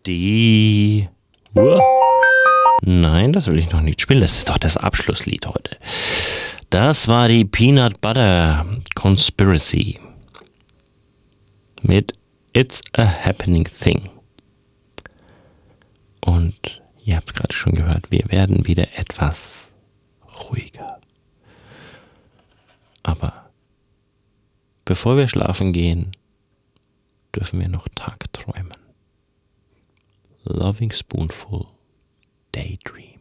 die... Nein, das will ich noch nicht spielen. Das ist doch das Abschlusslied heute. Das war die Peanut Butter Conspiracy mit It's a Happening Thing. Und ihr habt es gerade schon gehört, wir werden wieder etwas ruhiger. Aber bevor wir schlafen gehen, dürfen wir noch tagträumen. Loving Spoonful Daydream.